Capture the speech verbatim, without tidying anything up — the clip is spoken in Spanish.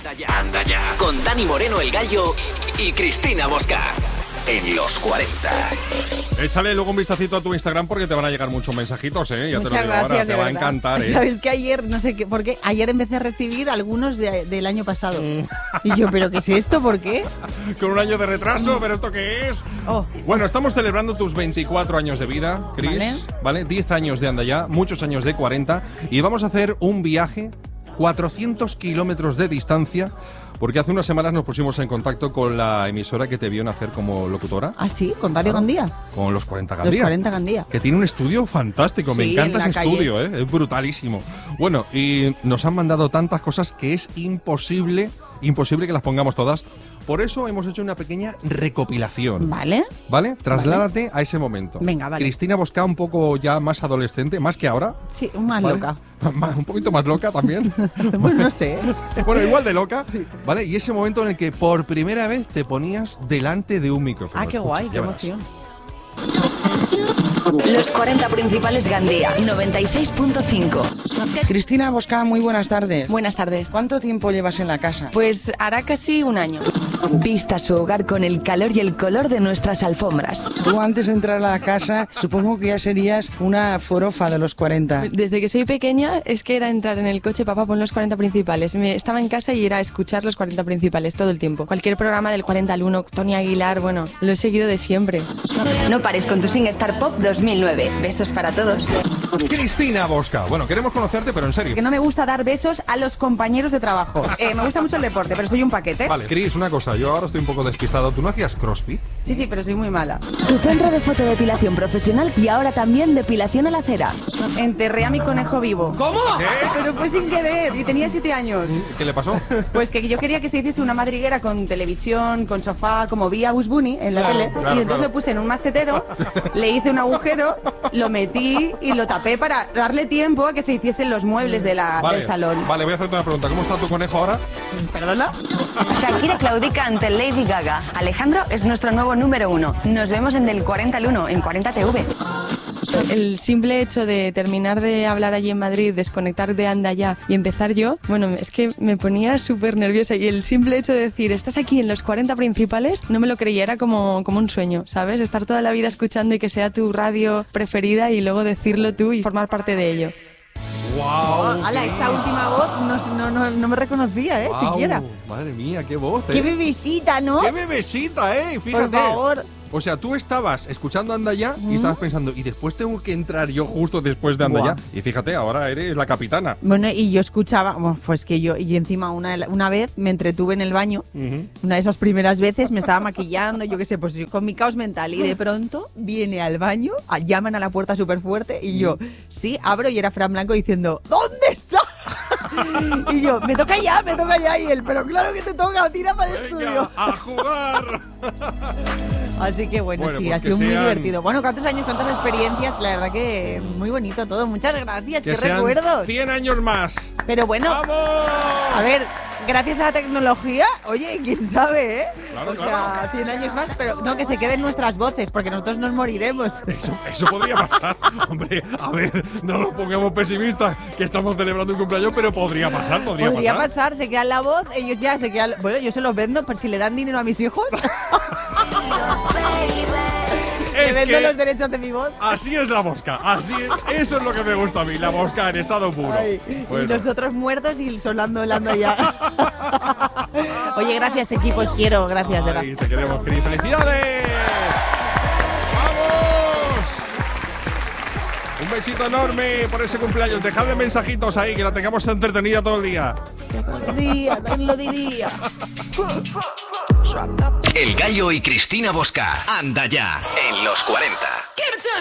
Anda ya, anda ya. Con Dani Moreno, el Gallo, y Cristina Bosca. En los cuarenta. Échale luego un vistacito a tu Instagram porque te van a llegar muchos mensajitos, ¿eh? Ya Muchas te lo digo gracias, ahora, te va verdad. a encantar, ¿eh? Sabes que ayer, no sé qué, por qué, ayer empecé a recibir algunos de, del año pasado. Y yo, ¿pero qué es esto? ¿Por qué? Con un año de retraso, ¿pero esto qué es? Oh. Bueno, estamos celebrando tus veinticuatro años de vida, Cris, Vale. ¿vale? diez años de Anda Ya, muchos años de cuarenta, y vamos a hacer un viaje, cuatrocientos kilómetros de distancia, porque hace unas semanas nos pusimos en contacto con la emisora que te vio nacer como locutora. Ah, sí, con Radio Gandía. Con los cuarenta Los Gandía. cuarenta Gandía. Que tiene un estudio fantástico, me Sí, encanta en la ese calle. estudio, ¿eh? Es brutalísimo. Bueno, y nos han mandado tantas cosas que es imposible, imposible que las pongamos todas. Por eso hemos hecho una pequeña recopilación. ¿Vale? ¿Vale? Trasládate a ese momento. Venga, vale. Cristina Bosca, un poco ya más adolescente, más que ahora. Sí, más ¿vale? loca. Más- Un poquito más loca también. Bueno, no sé. Bueno, igual de loca. ¿Vale? Y ese momento en el que por primera vez te ponías delante de un micrófono. Ah, qué Escucha, guay, ya qué verás. emoción. Los cuarenta principales Gandía, noventa y seis punto cinco. Cristina Bosca, muy buenas tardes. Buenas tardes. ¿Cuánto tiempo llevas en la casa? Pues hará casi un año. Vista su hogar con el calor y el color de nuestras alfombras. Tú antes de entrar a la casa, supongo que ya serías una forofa de los cuarenta. Desde que soy pequeña es que era entrar en el coche, papá, pon los cuarenta principales. Me, estaba en casa y era escuchar los cuarenta principales todo el tiempo. Cualquier programa del cuarenta al uno, Tony Aguilar, bueno, lo he seguido de siempre. No pares con tu SingStar Pop dos mil nueve. Besos para todos. Cristina Bosca. Bueno, queremos conocerte, pero en serio. Que no me gusta dar besos a los compañeros de trabajo. Eh, me gusta mucho el deporte, pero soy un paquete. Vale, Cris, una cosa. Yo ahora estoy un poco despistado. ¿Tú no hacías CrossFit? Sí, sí, pero soy muy mala. Tu centro de fotodepilación profesional y ahora también depilación a la cera. Enterré a mi conejo vivo. ¿Cómo? ¿Qué? Pero fue sin querer y tenía siete años. ¿Qué le pasó? Pues que yo quería que se hiciese una madriguera con televisión, con sofá, como vi a Bugs Bunny en la Claro, tele. claro, y entonces claro. lo puse en un macetero, le hice un agujero, lo metí y lo tapé para darle tiempo a que se hiciesen los muebles de la, Vale, del salón. Vale, voy a hacerte una pregunta. ¿Cómo está tu conejo ahora? ¿Perdona? Shakira claudica ante Lady Gaga. Alejandro es nuestro nuevo número uno. Nos vemos en Del cuarenta al uno, en cuarenta T V. El simple hecho de terminar de hablar allí en Madrid, desconectar de Anda Ya y empezar yo, bueno, es que me ponía súper nerviosa. Y el simple hecho de decir, estás aquí en los cuarenta principales, no me lo creía, era como, como un sueño, ¿sabes? Estar toda la vida escuchando y que sea tu radio preferida y luego decirlo tú y formar parte de ello. ¡Wow! Ala, esta última voz no, no, no, no me reconocía, ¿eh? Guau, Siquiera. Madre mía, qué voz, ¿eh? ¡Qué bebecita, ¿no? ¡Qué bebesita, eh! Fíjate. Por favor. O sea, tú estabas escuchando Anda Ya y estabas pensando, y después tengo que entrar yo justo después de Anda Buah. Ya. Y fíjate, ahora eres la capitana. Bueno, y yo escuchaba, bueno, pues que yo, y encima una, una vez me entretuve en el baño, Ujú. una de esas primeras veces me estaba maquillando, yo qué sé, pues con mi caos mental, y de pronto viene al baño, a- llaman a la puerta súper fuerte, y yo, sí, abro, y era Fran Blanco diciendo, ¿dónde está? Y yo, me toca ya, me toca ya, y él, pero claro que te toca, tira para el ¡Venga, estudio. a jugar! Así que bueno, Bueno, sí, pues ha que sido muy sean- divertido. Bueno, cuántos años, cuántas experiencias, la verdad que muy bonito todo. Muchas gracias, Que qué sean recuerdos. cien años más. Pero bueno, ¡Vamos! a ver, gracias a la tecnología, oye, quién sabe, ¿eh? Claro, o sea, claro. cien años más, pero no, que se queden nuestras voces, porque nosotros nos moriremos. Eso, eso podría pasar. Hombre, a ver, no nos pongamos pesimistas, que estamos celebrando un cumpleaños, pero podría pasar, podría, Podría pasar. pasar, se quedan la voz, ellos ya se quedan... Bueno, yo se los vendo, por si le dan dinero a mis hijos, Es le vendo que los derechos de mi voz. así es la Bosca, así es, eso es lo que me gusta a mí, la Bosca en estado puro. Ay, Bueno. Y nosotros muertos y sonando el ando ya. Oye, gracias, equipo, os quiero, gracias, de verdad. Ay, te queremos, Cris. ¡Felicidades! ¡Vamos! Un besito enorme por ese cumpleaños. Dejadle mensajitos ahí, que la tengamos entretenida todo el día. Todo el día, ¿quién lo diría? El Gallo y Cristina Bosca. Anda Ya, en los cuarenta.